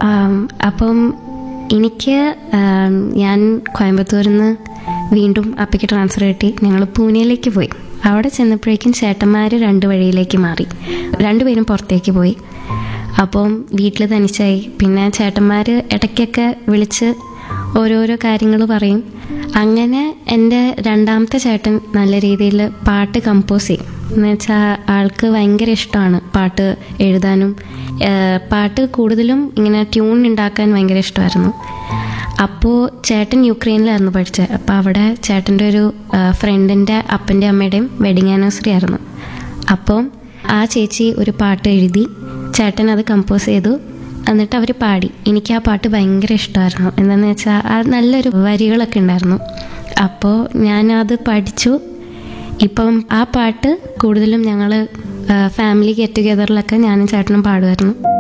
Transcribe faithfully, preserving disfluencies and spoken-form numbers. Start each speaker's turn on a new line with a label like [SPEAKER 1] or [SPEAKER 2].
[SPEAKER 1] അപ്പം എനിക്ക് ഞാൻ കോയമ്പത്തൂരിൽ നിന്ന് വീണ്ടും അപ്പയ്ക്ക് ട്രാൻസ്ഫർ കിട്ടി. ഞങ്ങൾ പൂനെയിലേക്ക് പോയി. അവിടെ ചെന്നപ്പോഴേക്കും ചേട്ടന്മാർ രണ്ട് വഴിയിലേക്ക് മാറി, രണ്ടുപേരും പുറത്തേക്ക് പോയി. അപ്പം വീട്ടിൽ തനിച്ചായി. പിന്നെ ചേട്ടന്മാർ ഇടയ്ക്കൊക്കെ വിളിച്ച് ഓരോരോ കാര്യങ്ങൾ പറയും. അങ്ങനെ എൻ്റെ രണ്ടാമത്തെ ചേട്ടൻ നല്ല രീതിയിൽ പാട്ട് കമ്പോസ് ചെയ്യും. എന്ന് വെച്ചാൽ ആൾക്ക് ഭയങ്കര ഇഷ്ടമാണ് പാട്ട് എഴുതാനും. പാട്ട് കൂടുതലും ഇങ്ങനെ ട്യൂൺ ഉണ്ടാക്കാൻ ഭയങ്കര ഇഷ്ടമായിരുന്നു. അപ്പോൾ ചേട്ടൻ യുക്രൈനിലായിരുന്നു പഠിച്ചത്. അപ്പോൾ അവിടെ ചേട്ടൻ്റെ ഒരു ഫ്രണ്ടിൻ്റെ അപ്പൻ്റെ അമ്മയുടെയും വെഡിങ് ആനിവേഴ്സറി ആയിരുന്നു. അപ്പം ആ ചേച്ചി ഒരു പാട്ട് എഴുതി, ചേട്ടൻ അത് കമ്പോസ് ചെയ്തു, എന്നിട്ട് അവർ പാടി. എനിക്ക് ആ പാട്ട് ഭയങ്കര ഇഷ്ടമായിരുന്നു. എന്താണെന്ന് വെച്ചാൽ ആ നല്ലൊരു വരികളൊക്കെ ഉണ്ടായിരുന്നു. അപ്പോൾ ഞാനത് പഠിച്ചു. ഇപ്പം ആ പാട്ട് കൂടുതലും ഞങ്ങൾ ഫാമിലി ഗെറ്റ് ടുഗെദറിലൊക്കെ ഞാനും ചേട്ടനും പാടുമായിരുന്നു.